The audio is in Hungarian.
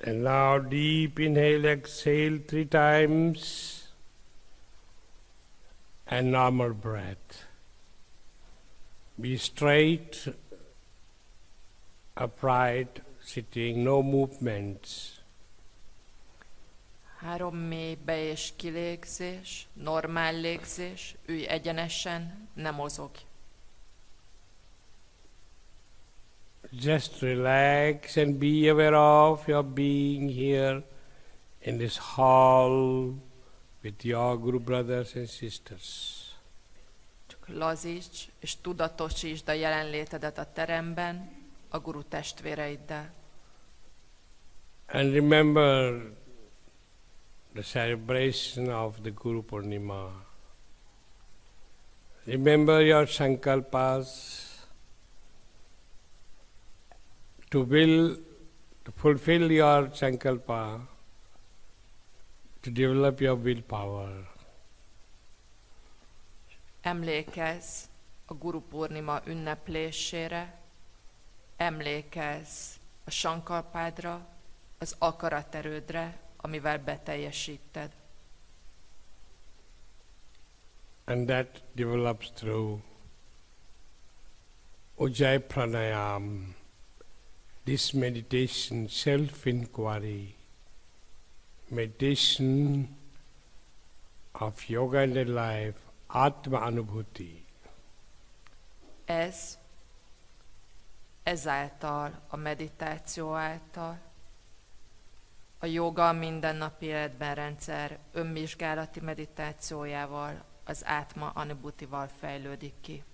And now deep inhale, exhale 3 times. And normal breath. Be straight, upright, sitting, no movements. 3 mély be- és kilégzés, normál légzés, ülj egyenesen, ne mozogj. Just relax and be aware of your being here in this hall with your Guru brothers and sisters. Csak lazíts és tudatosítsd a jelenlétedet a teremben, a guru testvéreiddel. And remember the celebration of the Guru Purnima. Remember your sankalpas to fulfill your sankalpa, to develop your willpower. Emlékezz a Guru Purnima ünneplésére, emlékezz a sankalpádra, az akaraterődre, amivel beteljesíted. And that develops through Ujjayi Pranayam, this meditation, self-inquiry, meditation of yoga in the life, Atma Anubhuti. Ezáltal, a meditáció által, a joga a mindennapi életben rendszer önvizsgálati meditációjával, az Átma Anubhutival fejlődik ki.